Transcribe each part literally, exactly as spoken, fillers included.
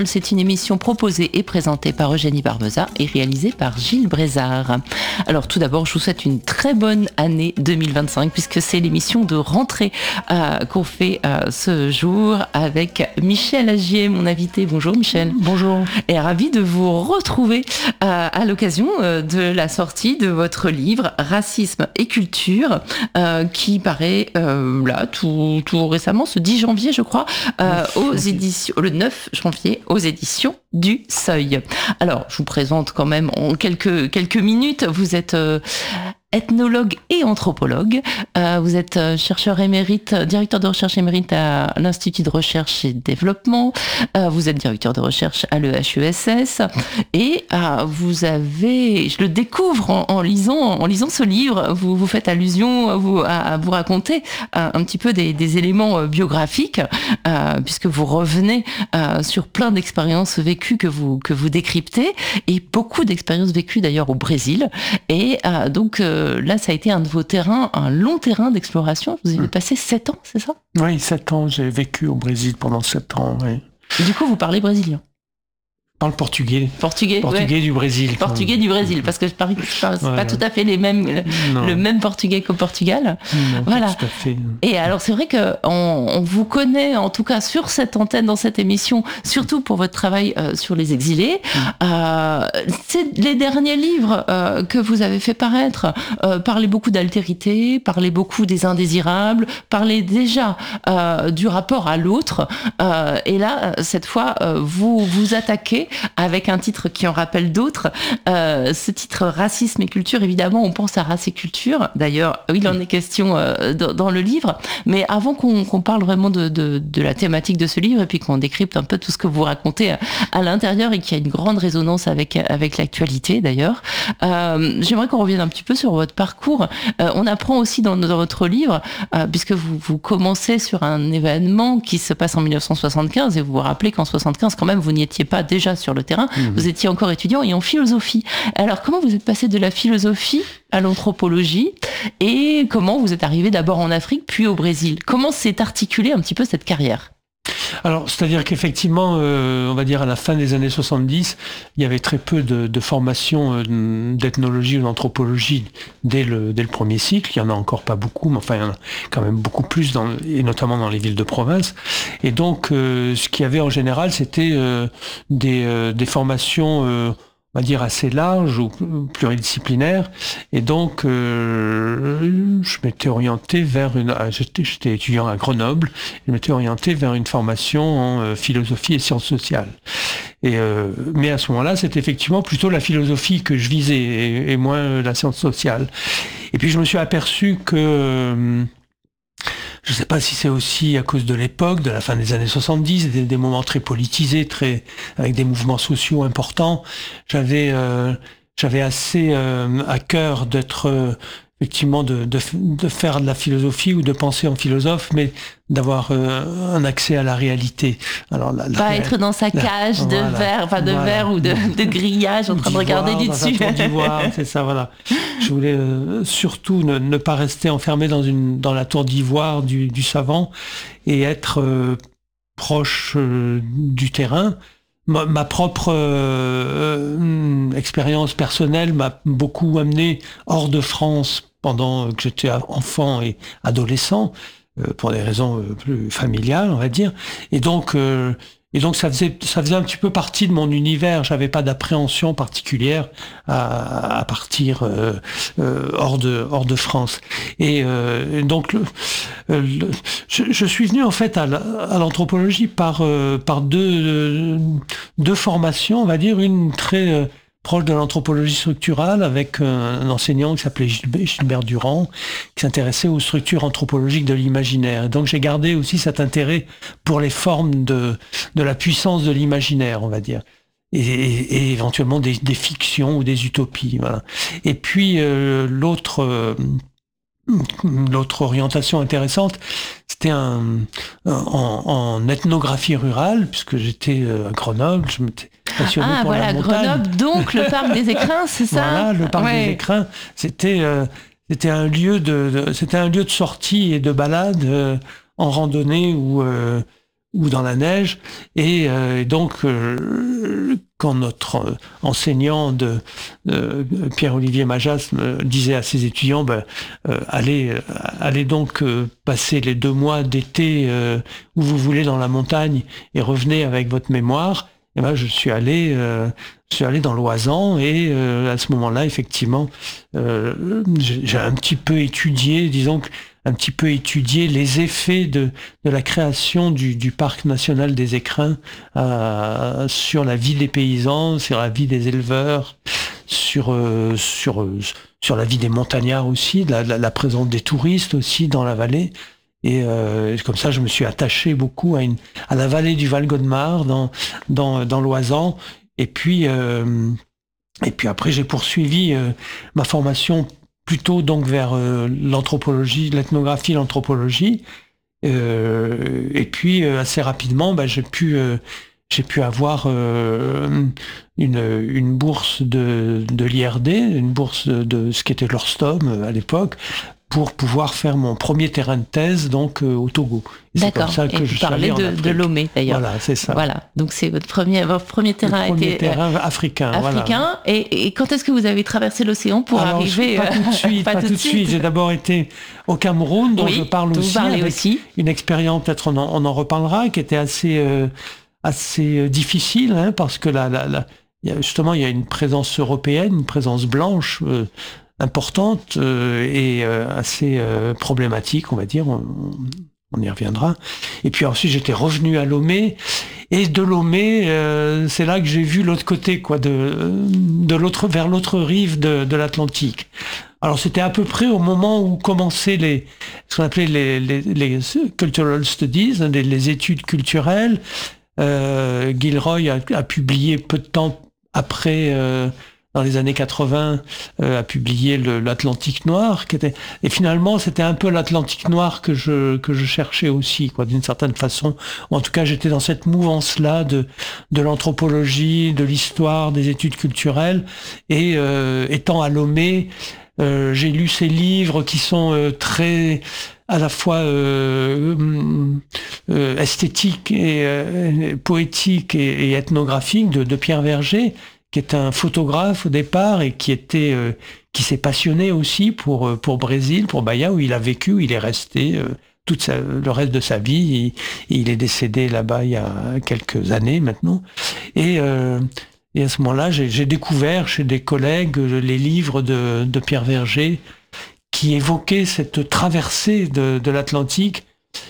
C'est une émission proposée et présentée par Eugénie Barbeza et réalisée par Gilles Brézard. Alors tout d'abord, je vous souhaite une très bonne année deux mille vingt-cinq puisque c'est l'émission de rentrée euh, qu'on fait euh, ce jour avec Michel Agier, mon invité. Bonjour Michel. Bonjour. Et ravi de vous retrouver euh, à l'occasion euh, de la sortie de votre livre Racisme et culture euh, qui paraît euh, là tout, tout récemment, ce dix janvier je crois, euh, aux éditions, le neuf janvier aux éditions du Seuil. Alors, je vous présente quand même en quelques, quelques minutes. Vous êtes euh, ethnologue et anthropologue. Euh, vous êtes chercheur émérite, directeur de recherche émérite à l'Institut de recherche et développement. Euh, vous êtes directeur de recherche à l'E H E S S. Et euh, vous avez, je le découvre en, en lisant, en lisant ce livre, vous, vous faites allusion vous, à, à vous raconter euh, un petit peu des, des éléments biographiques, euh, puisque vous revenez euh, sur plein d'expériences vécues que vous, que vous décryptez, et beaucoup d'expériences vécues d'ailleurs au Brésil. Et euh, donc, euh, là, ça a été un de vos terrains, un long terrain d'exploration. Vous avez mmh. passé sept ans, c'est ça ? Oui, sept ans. J'ai vécu au Brésil pendant sept ans, oui. Et du coup, vous parlez brésilien ? Je parle portugais. Portugais, portugais ouais. du Brésil. Portugais du Brésil, parce que je parie que c'est pas, voilà. pas tout à fait les mêmes, le, le même portugais qu'au Portugal. Non, voilà. Tout à fait. Et alors, c'est vrai qu'on on vous connaît, en tout cas sur cette antenne, dans cette émission, surtout pour votre travail euh, sur les exilés. Mm. Euh, c'est les derniers livres euh, que vous avez fait paraître euh, parlaient beaucoup d'altérité, parlaient beaucoup des indésirables, parlaient déjà euh, du rapport à l'autre. Euh, et là, cette fois, euh, vous vous attaquez avec un titre qui en rappelle d'autres. Euh, ce titre Racisme et culture, évidemment, on pense à race et culture. D'ailleurs, il en est question euh, dans, dans le livre. Mais avant qu'on, qu'on parle vraiment de, de, de la thématique de ce livre et puis qu'on décrypte un peu tout ce que vous racontez à l'intérieur et qui a une grande résonance avec, avec l'actualité, d'ailleurs, euh, j'aimerais qu'on revienne un petit peu sur votre parcours. Euh, on apprend aussi dans, dans votre livre, euh, puisque vous, vous commencez sur un événement qui se passe en dix-neuf cent soixante-quinze et vous vous rappelez qu'en soixante-quinze, quand même, vous n'y étiez pas déjà sur le terrain, mmh. vous étiez encore étudiant et en philosophie. Alors, comment vous êtes passé de la philosophie à l'anthropologie et comment vous êtes arrivé d'abord en Afrique puis au Brésil ? Comment s'est articulée un petit peu cette carrière ? Alors, c'est-à-dire qu'effectivement, euh, on va dire à la fin des années soixante-dix, il y avait très peu de, de formation euh, d'ethnologie ou d'anthropologie dès le, dès le premier cycle. Il n'y en a encore pas beaucoup, mais enfin, il y en a quand même beaucoup plus, dans, et notamment dans les villes de province. Et donc, euh, ce qu'il y avait en général, c'était euh, des, euh, des formations... Euh, on va dire assez large ou pluridisciplinaire, et donc euh, je m'étais orienté vers une, j'étais, j'étais étudiant à Grenoble, je m'étais orienté vers une formation en euh, philosophie et sciences sociales. Et euh, mais à ce moment-là, c'était effectivement plutôt la philosophie que je visais et, et moins la science sociale. Et puis je me suis aperçu que euh, je ne sais pas si c'est aussi à cause de l'époque, de la fin des années soixante-dix, des, des moments très politisés, très avec des mouvements sociaux importants. J'avais, euh, j'avais assez euh, à cœur d'être euh, effectivement de, de, de faire de la philosophie ou de penser en philosophe, mais d'avoir euh, un accès à la réalité. Alors, la, la pas réalité, être dans sa cage la, de voilà, verre, enfin de voilà. verre ou de, de grillage en train de regarder du dessus. D'ivoire, c'est ça, voilà. Je voulais euh, surtout ne, ne pas rester enfermé dans une dans la tour d'ivoire du, du savant et être euh, proche euh, du terrain. Ma, ma propre euh, euh, expérience personnelle m'a beaucoup amené hors de France pendant que j'étais enfant et adolescent, euh, pour des raisons euh, plus familiales, on va dire. Et donc, euh, et donc ça faisait, ça faisait un petit peu partie de mon univers. J'avais pas d'appréhension particulière à, à partir euh, euh, hors de hors de France. Et euh, donc, le, le, je, je suis venu en fait à, à l'anthropologie par euh, par deux deux formations, on va dire, une très euh, proche de l'anthropologie structurale avec un enseignant qui s'appelait Gilbert Durand, qui s'intéressait aux structures anthropologiques de l'imaginaire. Et donc j'ai gardé aussi cet intérêt pour les formes de, de la puissance de l'imaginaire, on va dire. Et, et, et éventuellement des, des fictions ou des utopies. Voilà. Et puis euh, l'autre... Euh, L'autre orientation intéressante, c'était un, un, en, en ethnographie rurale, puisque j'étais à Grenoble, je m'étais passionné ah, pour voilà, la montagne. Grenoble, donc le parc des Écrins, c'est ça ? Voilà, le parc ouais. des Écrins, c'était, euh, c'était, un lieu de, de, c'était un lieu de sortie et de balade euh, en randonnée où, euh, ou dans la neige. Et euh, donc, euh, quand notre euh, enseignant de, de Pierre-Olivier Majas me disait à ses étudiants, ben, euh, allez, allez donc euh, passer les deux mois d'été euh, où vous voulez dans la montagne et revenez avec votre mémoire. Et ben, je suis allé, euh, je suis allé dans l'Oisans et euh, à ce moment-là, effectivement, euh, j'ai, j'ai un petit peu étudié, disons que un petit peu étudié les effets de, de la création du, du parc national des Écrins euh, sur la vie des paysans, sur la vie des éleveurs, sur euh, sur euh, sur la vie des montagnards aussi, la, la, la présence des touristes aussi dans la vallée. Et euh, comme ça, je me suis attaché beaucoup à, une, à la vallée du Val-Godemar dans dans dans l'Oisan. Et puis euh, et puis après, j'ai poursuivi euh, ma formation plutôt donc vers euh, l'anthropologie, l'ethnographie, l'anthropologie. Euh, et puis euh, assez rapidement, bah, j'ai pu euh, j'ai pu avoir euh, une, une bourse de, de l'I R D, une bourse de, de ce qui était l'Orstom à l'époque, pour pouvoir faire mon premier terrain de thèse donc euh, au Togo. Et D'accord. C'est comme ça que et je vous suis allé parlez en de, de Lomé d'ailleurs. Voilà, c'est ça. Voilà. Donc c'est votre premier, votre premier terrain. Le premier était, terrain africain. Africain. Voilà. Et, et quand est-ce que vous avez traversé l'océan pour Alors, arriver Pas tout de suite. pas, pas tout de suite. suite. J'ai d'abord été au Cameroun, dont oui, je parle aussi. Avec aussi. Une expérience, peut-être on en, on en reparlera, qui était assez euh, assez difficile, hein, parce que là, là, là, il y a, justement, il y a une présence européenne, une présence blanche. Euh, importante euh, et euh, assez euh, problématique, on va dire, on, on y reviendra. Et puis ensuite, j'étais revenu à Lomé, et de Lomé, euh, c'est là que j'ai vu l'autre côté, quoi, de, de l'autre, vers l'autre rive de, de l'Atlantique. Alors c'était à peu près au moment où commençaient les, ce qu'on appelait les, les, les cultural studies, les, les études culturelles. Euh, Gilroy a, a publié peu de temps après, euh, dans les années quatre-vingts, euh, a publié le, l'Atlantique noir, qui était, et finalement c'était un peu l'Atlantique noir que je que je cherchais aussi, quoi, d'une certaine façon. Ou en tout cas, j'étais dans cette mouvance-là de de l'anthropologie, de l'histoire, des études culturelles, et euh, étant à Lomé, euh, j'ai lu ces livres qui sont euh, très à la fois euh, euh, esthétiques et euh, poétiques et, et ethnographiques de, de Pierre Verger, qui est un photographe au départ et qui était euh, qui s'est passionné aussi pour pour Brésil, pour Bahia, où il a vécu, où il est resté euh, toute sa, le reste de sa vie. Et, et il est décédé là-bas il y a quelques années maintenant. Et, euh, et à ce moment-là, j'ai, j'ai découvert chez des collègues les livres de, de Pierre Verger qui évoquaient cette traversée de, de l'Atlantique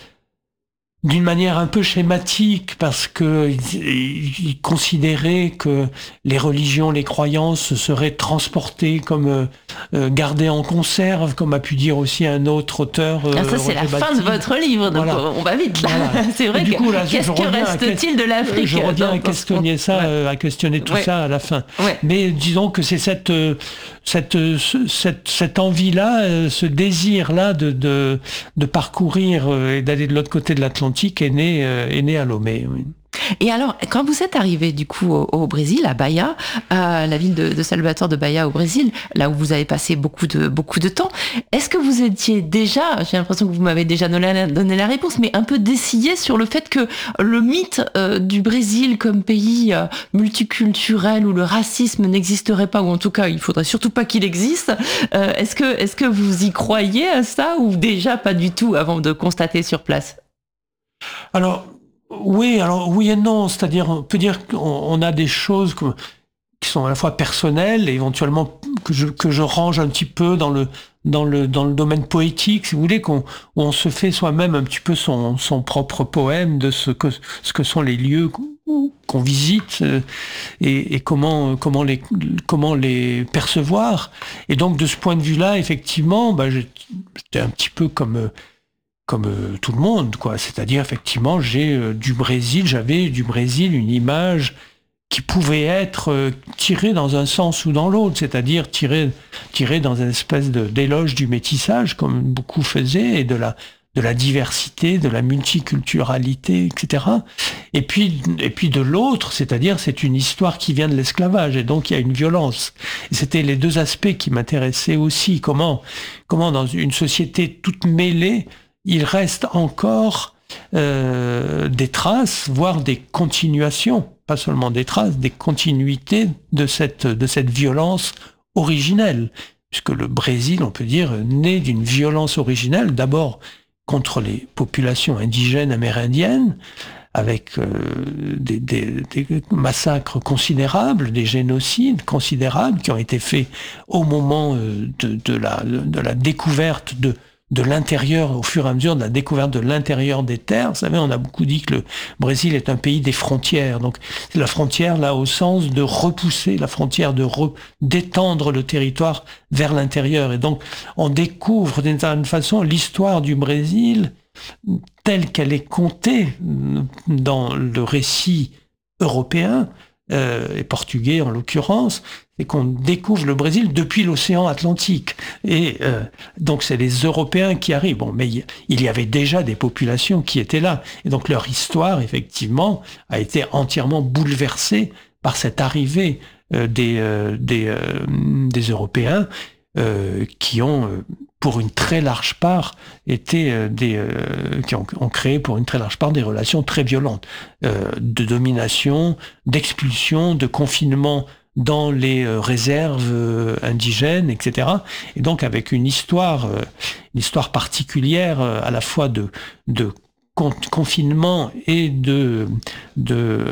d'une manière un peu schématique, parce que il, il considérait que les religions, les croyances seraient transportées comme euh, gardées en conserve, comme a pu dire aussi un autre auteur. Euh, ah, ça c'est la Bastille. fin de votre livre, donc voilà. On va vite là. Voilà. C'est vrai. Que, coup, là, qu'est-ce que reste-t-il de l'Afrique? Je reviens dans, à questionner ça, ouais. euh, à questionner tout ouais. ça à la fin. Ouais. Mais disons que c'est cette euh, cette cette cette envie-là, euh, ce désir-là de de de parcourir euh, et d'aller de l'autre côté de l'Atlantique est né, euh, est né à Lomé. Oui. Et alors, quand vous êtes arrivé du coup au, au Brésil, à Bahia, euh, la ville de, de Salvador de Bahia au Brésil, là où vous avez passé beaucoup de beaucoup de temps, est-ce que vous étiez déjà, j'ai l'impression que vous m'avez déjà donné, donné la réponse, mais un peu dessillé sur le fait que le mythe euh, du Brésil comme pays euh, multiculturel où le racisme n'existerait pas, ou en tout cas il faudrait surtout pas qu'il existe, euh, est-ce que est-ce que vous y croyez à ça, ou déjà pas du tout avant de constater sur place? Alors oui, alors oui et non, c'est-à-dire on peut dire qu'on a des choses que, qui sont à la fois personnelles et éventuellement que je que je range un petit peu dans le dans le dans le domaine poétique, si vous voulez, qu'on où on se fait soi-même un petit peu son son propre poème de ce que ce que sont les lieux qu'on visite et, et comment comment les comment les percevoir. Et donc de ce point de vue-là, effectivement, bah, j'étais un petit peu comme comme euh, tout le monde, quoi. C'est-à-dire, effectivement, j'ai euh, du Brésil, j'avais du Brésil une image qui pouvait être euh, tirée dans un sens ou dans l'autre, c'est-à-dire tirée, tirée dans une espèce de, d'éloge du métissage, comme beaucoup faisaient, et de la, de la diversité, de la multiculturalité, et cetera. Et puis, et puis de l'autre, c'est-à-dire, c'est une histoire qui vient de l'esclavage, et donc il y a une violence. Et c'était les deux aspects qui m'intéressaient aussi. Comment, comment dans une société toute mêlée, il reste encore euh, des traces, voire des continuations, pas seulement des traces, des continuités de cette, de cette violence originelle. Puisque le Brésil, on peut dire, naît d'une violence originelle, d'abord contre les populations indigènes amérindiennes, avec euh, des, des, des massacres considérables, des génocides considérables qui ont été faits au moment euh, de, de, la, de la découverte de, de l'intérieur, au fur et à mesure de la découverte de l'intérieur des terres. Vous savez, on a beaucoup dit que le Brésil est un pays des frontières. Donc, c'est la frontière, là, au sens de repousser la frontière, de re, d'étendre le territoire vers l'intérieur. Et donc, on découvre d'une certaine façon l'histoire du Brésil telle qu'elle est contée dans le récit européen, euh, et portugais en l'occurrence, c'est qu'on découvre le Brésil depuis l'océan Atlantique. Et euh, donc c'est les Européens qui arrivent. Bon, mais il y avait déjà des populations qui étaient là. Et donc leur histoire, effectivement, a été entièrement bouleversée par cette arrivée euh, des, euh, des, euh, des Européens euh, qui ont... Euh, pour une très large part, étaient euh, des, euh, qui ont, ont créé pour une très large part des relations très violentes, euh, de domination, d'expulsion, de confinement dans les euh, réserves euh, indigènes, et cetera. Et donc avec une histoire, euh, une histoire particulière euh, à la fois de, de con- confinement et de, de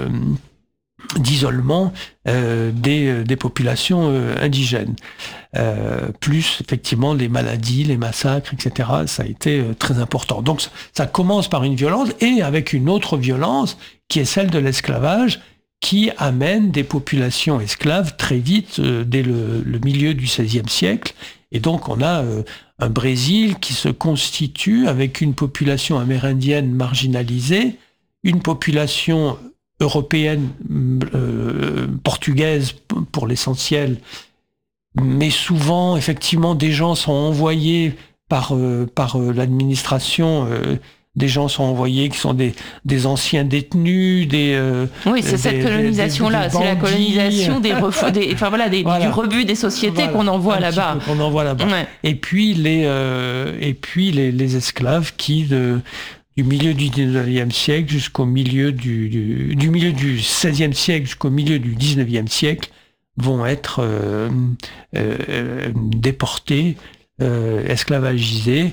d'isolement euh, des, des populations euh, indigènes. Euh, plus effectivement les maladies, les massacres, et cetera. Ça a été euh, très important. Donc ça, ça commence par une violence et avec une autre violence qui est celle de l'esclavage qui amène des populations esclaves très vite euh, dès le, le milieu du seizième siècle. Et donc on a euh, un Brésil qui se constitue avec une population amérindienne marginalisée, une population européenne, euh, portugaise pour l'essentiel, mais souvent, effectivement, des gens sont envoyés par, euh, par euh, l'administration, euh, des gens sont envoyés qui sont des, des anciens détenus, des... Euh, oui, c'est des, cette colonisation-là, c'est la colonisation des, refus, des, enfin, voilà, des, voilà. du rebut des sociétés voilà. qu'on envoie là-bas. Qu'on envoie là-bas. Ouais. Et puis, les, euh, et puis les, les esclaves qui... De, du milieu du dix-neuvième siècle jusqu'au milieu du, du, du milieu du seizième siècle jusqu'au milieu du dix-neuvième siècle vont être euh, euh, déportés, euh, esclavagisés.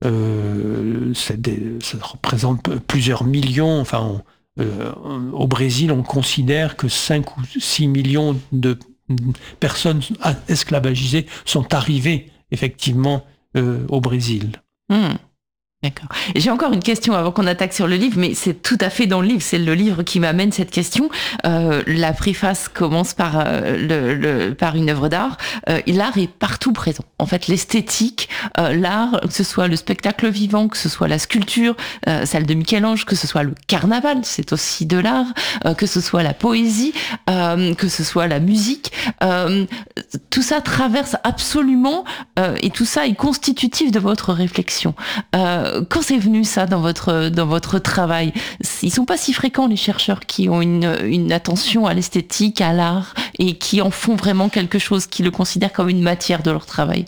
Euh, des, ça représente plusieurs millions. Enfin, on, euh, au Brésil, on considère que cinq ou six millions de personnes esclavagisées sont arrivées effectivement euh, au Brésil. Mmh. D'accord. J'ai encore une question avant qu'on attaque sur le livre, mais c'est tout à fait dans le livre, c'est le livre qui m'amène cette question. Euh, la préface commence par, euh, le, le, par une œuvre d'art. Euh, l'art est partout présent. En fait, l'esthétique, euh, l'art, que ce soit le spectacle vivant, que ce soit la sculpture, euh, celle de Michel-Ange, que ce soit le carnaval, c'est aussi de l'art, euh, que ce soit la poésie, euh, que ce soit la musique, euh, tout ça traverse absolument, euh, et tout ça est constitutif de votre réflexion. Euh, Quand c'est venu ça dans votre, dans votre travail? Ils sont pas si fréquents les chercheurs qui ont une, une attention à l'esthétique, à l'art et qui en font vraiment quelque chose, qui le considèrent comme une matière de leur travail.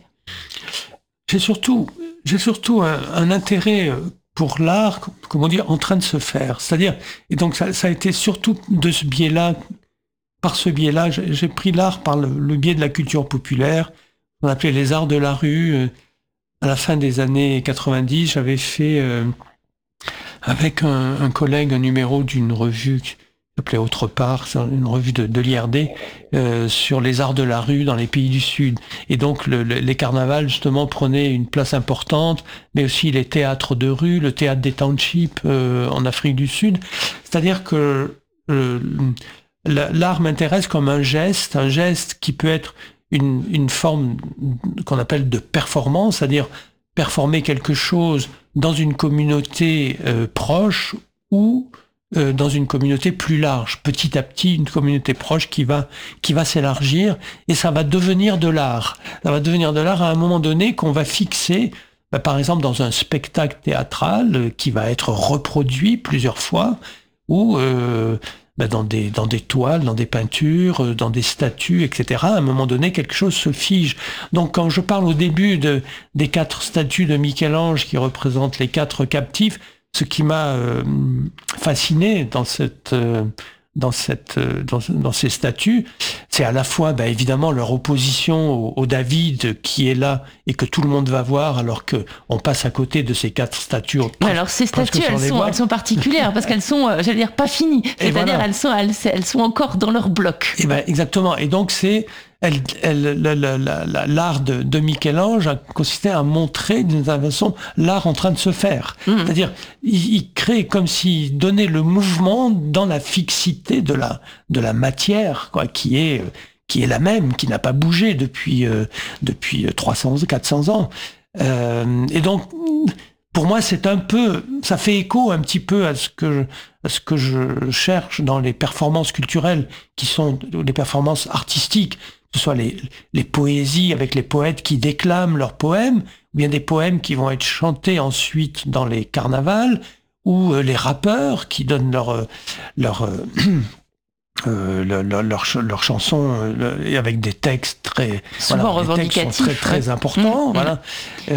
J'ai surtout, j'ai surtout un, un intérêt pour l'art, comment dire, en train de se faire. C'est-à-dire, et donc ça, ça a été surtout de ce biais-là, par ce biais-là, j'ai, j'ai pris l'art par le, le biais de la culture populaire, on appelait les arts de la rue. À la fin des années quatre-vingt-dix, j'avais fait euh, avec un, un collègue un numéro d'une revue qui s'appelait Autre part, une revue de, de l'I R D, euh, sur les arts de la rue dans les pays du Sud. Et donc le, le, les carnavals justement prenaient une place importante, mais aussi les théâtres de rue, le théâtre des townships euh, en Afrique du Sud. C'est-à-dire que euh, l'art m'intéresse comme un geste, un geste qui peut être Une, une forme qu'on appelle de performance, c'est-à-dire performer quelque chose dans une communauté euh, proche ou euh, dans une communauté plus large. Petit à petit, une communauté proche qui va, qui va s'élargir et ça va devenir de l'art. Ça va devenir de l'art à un moment donné qu'on va fixer, bah, par exemple dans un spectacle théâtral euh, qui va être reproduit plusieurs fois ou... Euh, Dans des, dans des toiles, dans des peintures, dans des statues, et cetera. À un moment donné, quelque chose se fige. Donc, quand je parle au début de, des quatre statues de Michel-Ange qui représentent les quatre captifs, ce qui m'a euh, fasciné dans cette... Euh, dans cette dans, dans ces statues, c'est à la fois bah, évidemment leur opposition au, au David qui est là et que tout le monde va voir alors que on passe à côté de ces quatre statues. Alors ces statues elles sont, elles sont particulières parce qu'elles sont, j'allais dire, pas finies. C'est-à-dire voilà. elles sont elles, elles sont encore dans leur bloc. Et ben exactement. Et donc c'est Elle, elle, la, la, la, l'art de, de Michel-Ange a consisté à montrer d'une certaine façon l'art en train de se faire. Mmh. C'est-à-dire, il, il crée comme s'il donnait le mouvement dans la fixité de la, de la matière, quoi, qui est, qui est la même, qui n'a pas bougé depuis, euh, depuis trois cents, quatre cents ans. Euh, et donc, pour moi, c'est un peu, ça fait écho un petit peu à ce que je, à ce que je cherche dans les performances culturelles, qui sont les performances artistiques. Que ce soit les, les poésies avec les poètes qui déclament leurs poèmes, ou bien des poèmes qui vont être chantés ensuite dans les carnavals, ou euh, les rappeurs qui donnent leur leur euh, euh, leur, leur, leur, leur chansons euh, avec des textes très souvent voilà, revendicatifs, très très ouais. importants, mmh, voilà, mmh.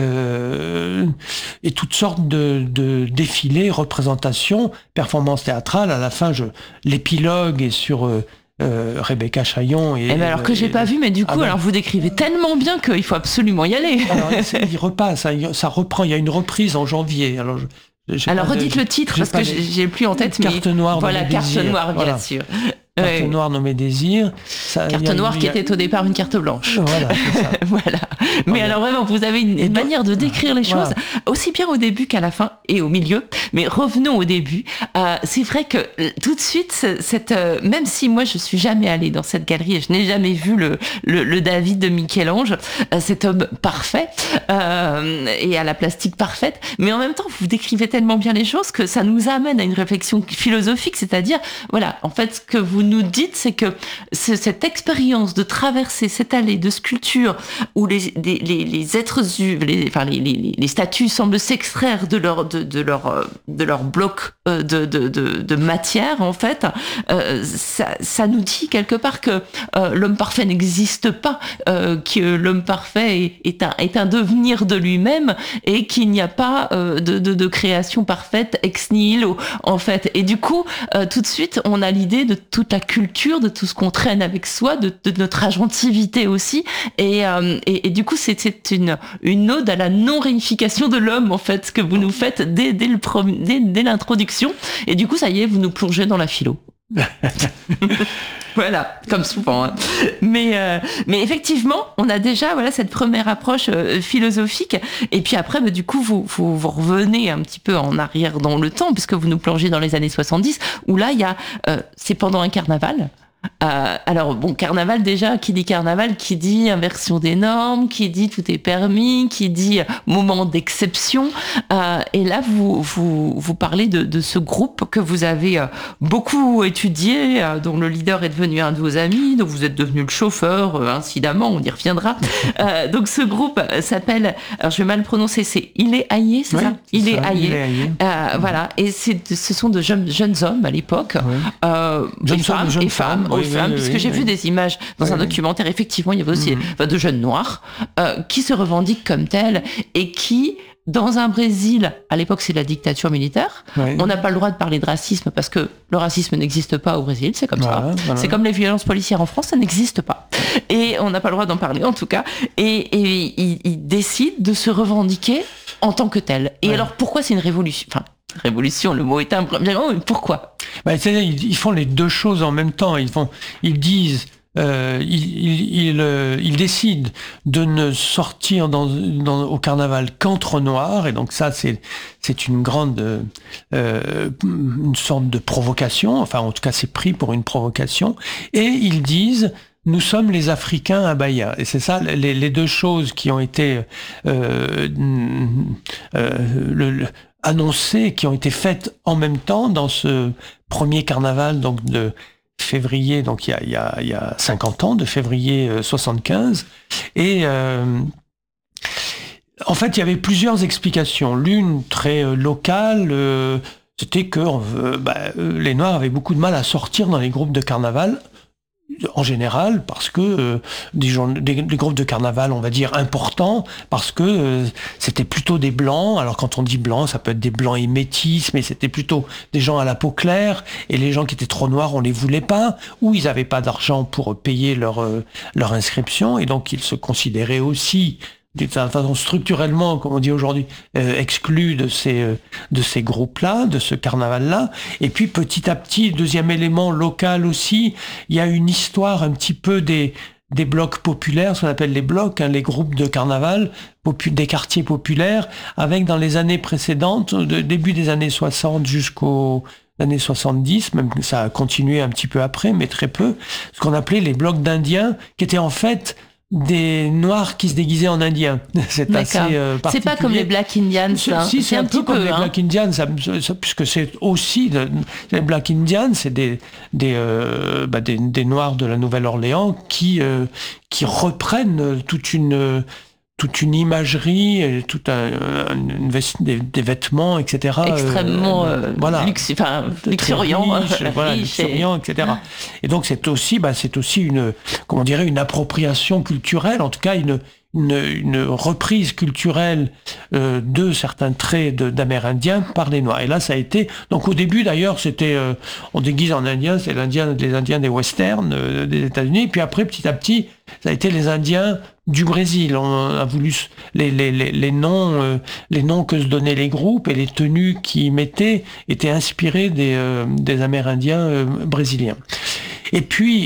Euh, et toutes sortes de, de défilés, représentations, performances théâtrales. À la fin, je l'épilogue est sur euh, Euh, Rebecca Chaillon. Et, eh ben alors que j'ai pas vu, mais du coup, ah ben, alors vous décrivez tellement bien qu'il faut absolument y aller. Alors, il repasse, ça reprend. Il y a une reprise en janvier. Alors, je, alors redites de, le titre parce que j'ai plus en tête. Carte mais noire. Voilà, carte désirs. noire, bien voilà. sûr. Carte ouais. noire nommée Désir. Ça, carte a, noire a, qui a... était au départ une carte blanche. Voilà, c'est ça. voilà. Mais voilà. Alors vraiment, vous avez une, une manière de décrire les choses, voilà. aussi bien au début qu'à la fin et au milieu. Mais revenons au début. Euh, c'est vrai que tout de suite, cette, euh, même si moi je suis jamais allée dans cette galerie et je n'ai jamais vu le, le, le David de Michel-Ange, euh, cet homme parfait euh, et à la plastique parfaite, mais en même temps, vous décrivez tellement bien les choses que ça nous amène à une réflexion philosophique, c'est-à-dire, voilà, en fait, ce que vous nous dites, c'est que c'est cette expérience de traverser cette allée de sculpture où les, les, les, les êtres, les, enfin les, les, les statues semblent s'extraire de leur, de, de leur, de leur bloc de, de, de, de matière, en fait, euh, ça, ça nous dit quelque part que euh, l'homme parfait n'existe pas, euh, que l'homme parfait est, est, un, est un devenir de lui-même et qu'il n'y a pas euh, de, de, de création parfaite ex nihilo, en fait. Et du coup, euh, tout de suite, on a l'idée de toute la culture, de tout ce qu'on traîne avec soi, de, de notre agentivité aussi. Et, euh, et, et du coup, c'est, c'est une, une ode à la non-réification de l'homme, en fait, que vous nous faites dès, dès, le premier, dès, dès l'introduction. Et du coup, ça y est, vous nous plongez dans la philo. Voilà, comme souvent. Hein. Mais, euh, mais effectivement, on a déjà voilà, cette première approche euh, philosophique. Et puis après, bah, du coup, vous, vous, vous revenez un petit peu en arrière dans le temps, puisque vous nous plongez dans les années soixante-dix, où là, il y a, euh, c'est pendant un carnaval. Euh, alors bon, carnaval déjà, qui dit carnaval, qui dit inversion des normes, qui dit tout est permis, qui dit moment d'exception. Euh, et là, vous vous vous parlez de, de ce groupe que vous avez euh, beaucoup étudié, euh, dont le leader est devenu un de vos amis, dont vous êtes devenu le chauffeur, euh, incidemment, on y reviendra. Euh, donc ce groupe s'appelle, alors je vais mal le prononcer, c'est Iléaïe, c'est oui, ça Il est Iléaïe. Euh, mmh. Voilà, et c'est, ce sont de jeunes jeunes hommes à l'époque, oui. euh, jeunes et femmes, jeunes et femmes. Oui, aux femmes, oui, puisque oui, j'ai oui. vu des images dans oui, un documentaire, effectivement, il y avait aussi mmh. enfin, de jeunes noirs euh, qui se revendiquent comme tels et qui, dans un Brésil, à l'époque c'est la dictature militaire, oui. on n'a pas le droit de parler de racisme parce que le racisme n'existe pas au Brésil, c'est comme voilà, ça. Voilà. C'est comme les violences policières en France, ça n'existe pas. Et on n'a pas le droit d'en parler en tout cas. Et, et ils, ils décident de se revendiquer en tant que tels. Et oui. alors pourquoi c'est une révolution enfin, révolution, le mot est un peu... Pourquoi ? Ben, c'est-à-dire, ils, ils font les deux choses en même temps. Ils, font, ils disent, euh, ils, ils, ils, euh, ils décident de ne sortir dans, dans, au carnaval qu'entre noirs. Et donc ça, c'est, c'est une grande... Euh, une sorte de provocation. Enfin, en tout cas, c'est pris pour une provocation. Et ils disent... Nous sommes les Africains à Bahia. Et c'est ça, les, les deux choses qui ont été euh, euh, le, le, annoncées, qui ont été faites en même temps dans ce premier carnaval donc de février, donc il y a, il y a, il y a cinquante ans, de février soixante-quinze. Et euh, en fait, il y avait plusieurs explications. L'une très euh, locale, euh, c'était que euh, bah, les Noirs avaient beaucoup de mal à sortir dans les groupes de carnaval. en général, parce que euh, des, gens, des, des groupes de carnaval, on va dire, importants, parce que euh, c'était plutôt des blancs. Alors quand on dit blanc, ça peut être des blancs et métis, mais c'était plutôt des gens à la peau claire, et les gens qui étaient trop noirs, on les voulait pas, ou ils n'avaient pas d'argent pour payer leur, euh, leur inscription, et donc ils se considéraient aussi d'une certaine façon structurellement, comme on dit aujourd'hui, euh, exclus de ces euh, de ces groupes-là, de ce carnaval-là. Et puis petit à petit, deuxième élément local aussi, il y a une histoire un petit peu des des blocs populaires, ce qu'on appelle les blocs, hein, les groupes de carnaval, popu- des quartiers populaires, avec dans les années précédentes, de début des années soixante jusqu'aux années soixante-dix, même ça a continué un petit peu après, mais très peu, ce qu'on appelait les blocs d'Indiens, qui étaient en fait des Noirs qui se déguisaient en Indiens. C'est D'accord. assez euh, particulier. C'est pas comme les Black Indians, ça. Si, c'est, c'est un, un peu comme peu, les hein. Black Indians, ça, ça, puisque c'est aussi de, les Black Indians, c'est des des, euh, bah des des Noirs de la Nouvelle-Orléans qui euh, qui reprennent toute une toute une imagerie, tout un, un une veste, des, des vêtements, et cetera. Extrêmement euh, euh, voilà, luxe, enfin, luxuriant, riche, voilà, luxuriant, et cetera. Et donc c'est aussi, bah, c'est aussi une, comment dirait, une appropriation culturelle, en tout cas une une, une reprise culturelle euh, de certains traits de, d'Amérindiens par les Noirs. Et là, ça a été... Donc au début, d'ailleurs, c'était... Euh, on déguise en Indien, c'est l'Indien, les Indiens des westerns euh, des États-Unis. Puis après, petit à petit, ça a été les Indiens du Brésil. On a voulu... Les, les, les, les, noms, euh, les noms que se donnaient les groupes et les tenues qu'ils mettaient étaient inspirés des, euh, des Amérindiens euh, brésiliens. Et puis,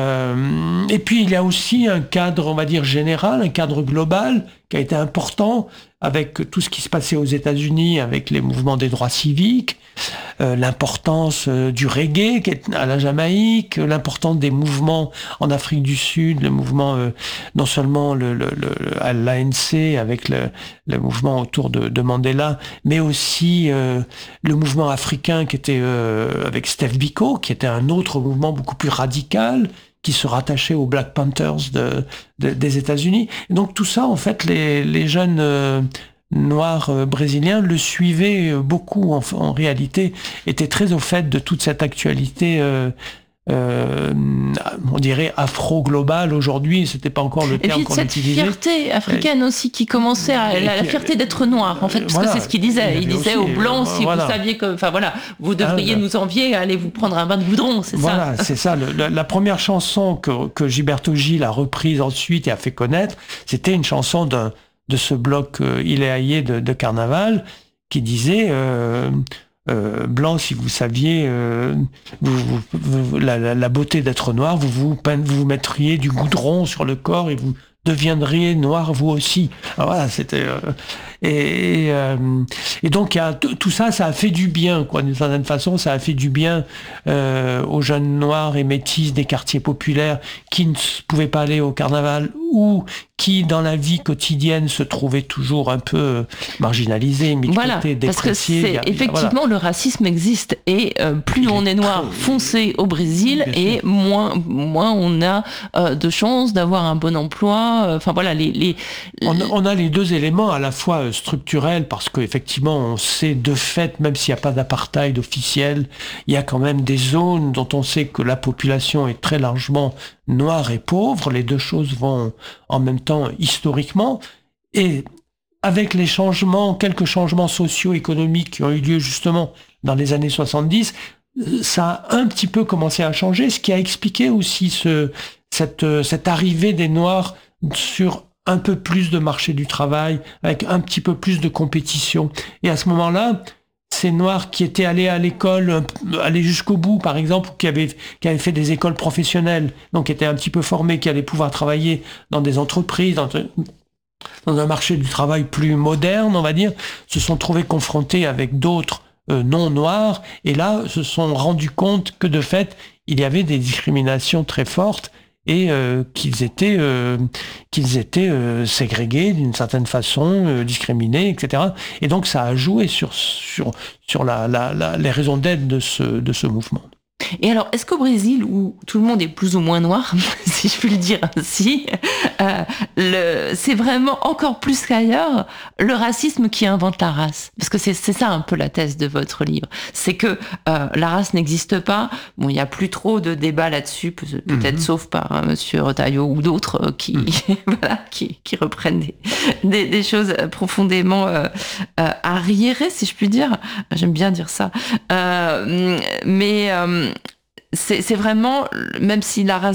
euh, et puis, il y a aussi un cadre, on va dire, général, un cadre global qui a été important avec tout ce qui se passait aux États-Unis, avec les mouvements des droits civiques, euh, l'importance euh, du reggae qui est à la Jamaïque, l'importance des mouvements en Afrique du Sud, le mouvement, euh, non seulement le, le, le, l'A N C avec le, le mouvement autour de, de Mandela, mais aussi euh, le mouvement africain qui était euh, avec Steph Biko, qui était un autre mouvement beaucoup plus radical, qui se rattachait aux Black Panthers de, de, des États-Unis. Et donc tout ça, en fait, les, les jeunes euh, noirs euh, brésiliens le suivaient beaucoup, en, en réalité, étaient très au fait de toute cette actualité euh, Euh, on dirait afro-global aujourd'hui, c'était pas encore le terme qu'on utilisait. Et puis cette fierté africaine euh, aussi qui commençait à la, la fierté d'être noir, en fait, parce voilà, que c'est ce qu'il disait. Il, il disait aussi, aux blancs, euh, si voilà. vous saviez que, enfin voilà, vous devriez ah, nous envier, allez vous prendre un bain de goudron, c'est voilà, ça. Voilà, c'est ça. Le, la, la première chanson que, que Gilberto Gil a reprise ensuite et a fait connaître, c'était une chanson de, de ce bloc euh, Ileaïe de, de Carnaval qui disait. Euh, Euh, blanc, si vous saviez euh, vous, vous, vous, la, la, la beauté d'être noir, vous vous, vous vous mettriez du goudron sur le corps et vous deviendriez noir vous aussi. Alors voilà, c'était euh, et, et, euh, et donc il y a t- tout ça, ça a fait du bien, quoi, d'une certaine façon, ça a fait du bien euh, aux jeunes noirs et métis des quartiers populaires qui ne pouvaient pas aller au carnaval ou qui, dans la vie quotidienne, se trouvaient toujours un peu marginalisés, mis de voilà, côté, dépréciés. Parce que c'est, a, effectivement, voilà. Le racisme existe et euh, plus Il on est noir très... foncé au Brésil et moins, moins on a euh, de chances d'avoir un bon emploi. Enfin euh, voilà, les, les... On, on a les deux éléments à la fois euh, structurels parce qu'effectivement, on sait de fait, même s'il n'y a pas d'apartheid officiel, il y a quand même des zones dont on sait que la population est très largement noire et pauvre. Les deux choses vont en même temps historiquement, et avec les changements, quelques changements socio-économiques qui ont eu lieu justement dans les années soixante-dix, ça a un petit peu commencé à changer, ce qui a expliqué aussi ce, cette, cette arrivée des Noirs sur un peu plus de marché du travail, avec un petit peu plus de compétition. Et à ce moment-là, ces Noirs qui étaient allés à l'école, allés jusqu'au bout, par exemple, qui avaient, qui avaient fait des écoles professionnelles, donc qui étaient un petit peu formés, qui allaient pouvoir travailler dans des entreprises, dans, dans un marché du travail plus moderne, on va dire, se sont trouvés confrontés avec d'autres euh, non-noirs, et là, se sont rendus compte que, de fait, il y avait des discriminations très fortes, et euh, qu'ils étaient euh, qu'ils étaient euh, ségrégés d'une certaine façon, euh, discriminés, et cetera. Et donc ça a joué sur sur sur la, la, la les raisons d'être de ce de ce mouvement. Et alors, est-ce qu'au Brésil, où tout le monde est plus ou moins noir, si je puis le dire ainsi, euh, le, c'est vraiment encore plus qu'ailleurs le racisme qui invente la race? Parce que c'est, c'est ça un peu la thèse de votre livre. C'est que euh, la race n'existe pas. Bon, il n'y a plus trop de débat là-dessus, peut-être mmh. sauf par hein, Monsieur Retailleau ou d'autres euh, qui, mmh. voilà, qui, qui reprennent des, des, des choses profondément euh, euh, arriérées, si je puis dire. J'aime bien dire ça. Euh, mais euh, c'est, c'est vraiment, même si la race